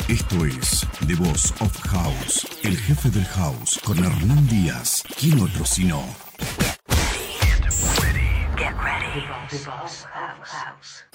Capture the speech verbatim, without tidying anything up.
Esto es The Boss of House, el jefe del house, con Hernán Díaz. ¿Quién otro sino? Get ready. The Boss of House.